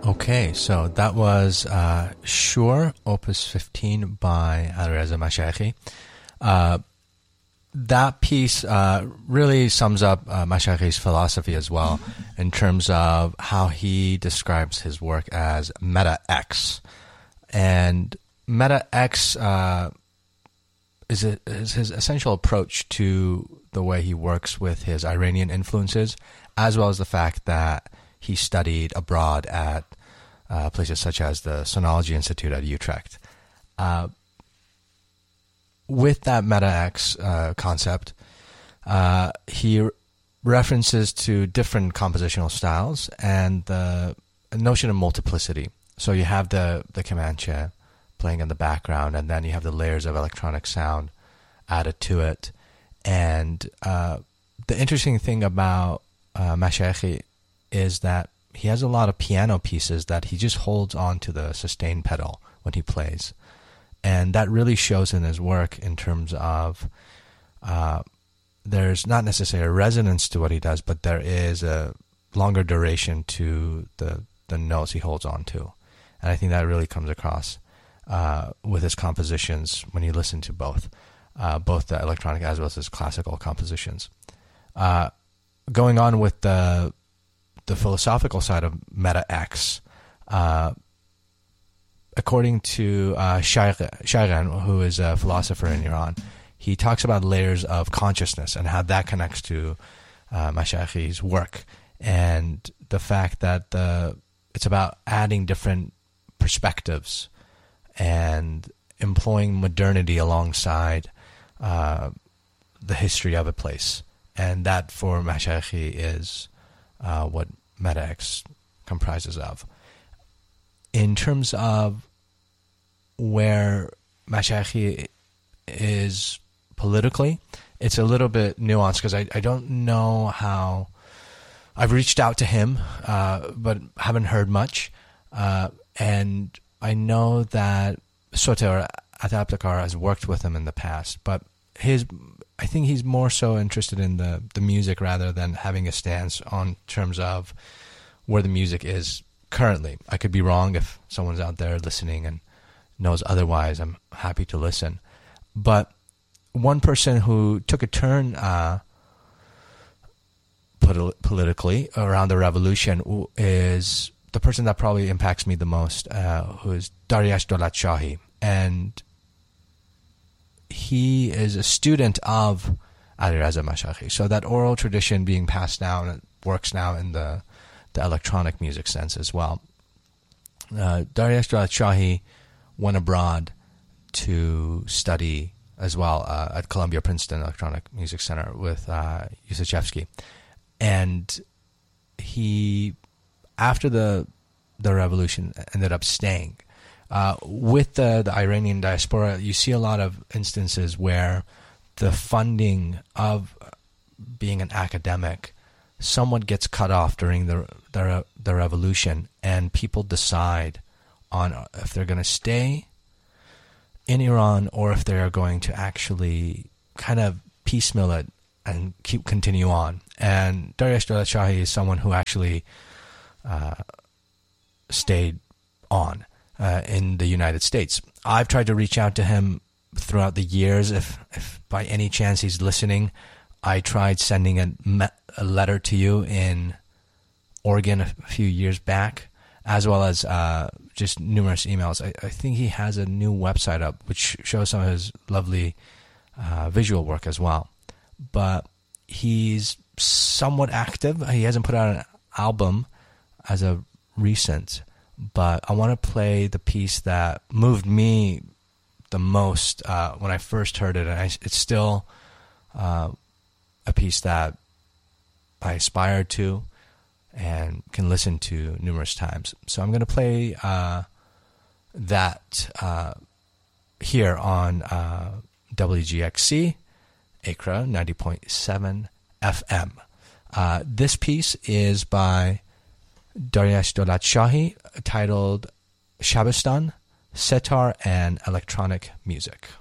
Okay, so that was Shur, Opus 15 by Alireza Mashayekhi. That piece really sums up Mashayekhi's philosophy as well, in terms of how he describes his work as Meta-X. And Meta-X is his essential approach to the way he works with his Iranian influences, as well as the fact that he studied abroad at places such as the Sonology Institute at Utrecht. With that Meta-X concept, he references to different compositional styles and the notion of multiplicity. So you have the Comanche playing in the background, and then you have the layers of electronic sound added to it. And the interesting thing about Mashayekhi is that he has a lot of piano pieces that he just holds on to the sustain pedal when he plays. And that really shows in his work in terms of there's not necessarily a resonance to what he does, but there is a longer duration to the notes he holds on to. And I think that really comes across with his compositions when you listen to both the electronic as well as his classical compositions. Going on with the philosophical side of Meta-X, according to Shairan, who is a philosopher in Iran, he talks about layers of consciousness and how that connects to Mashayekhi's work, and the fact that it's about adding different perspectives and employing modernity alongside the history of a place. And that, for Mashayekhi, is what Meta-X comprises of. In terms of where Mashayekhi is politically, it's a little bit nuanced, because I don't know how... I've reached out to him, but haven't heard much. And I know that Soter Atabtakar has worked with him in the past, but I think he's more so interested in the music rather than having a stance on terms of where the music is currently. I could be wrong. If someone's out there listening and knows otherwise, I'm happy to listen. But one person who took a turn politically around the revolution is the person that probably impacts me the most, who is Dariush Dolatshahi. And he is a student of Alireza Mashayekhi. So that oral tradition being passed down, it works now in the electronic music sense as well. Dariush Dolatshahi went abroad to study as well at Columbia Princeton Electronic Music Center with Yusachevsky. And he, after the revolution, ended up staying. With the Iranian diaspora, you see a lot of instances where the funding of being an academic somewhat gets cut off during the revolution, and people decide on if they're going to stay in Iran or if they're going to actually kind of piecemeal it and continue on. And Dariush Dolatshahi is someone who actually stayed on in the United States. I've tried to reach out to him throughout the years. If by any chance he's listening, I tried sending a letter to you in Oregon a few years back, as well as just numerous emails. I think he has a new website up which shows some of his lovely visual work as well. But he's somewhat active. He hasn't put out an album as of recent, but I want to play the piece that moved me the most when I first heard it, and it's still a piece that I aspire to and can listen to numerous times. So I'm going to play that here on WGXC, Acra 90.7 FM. This piece is by Dariush Dolatshahi, titled Shabistan, Setar and Electronic Music.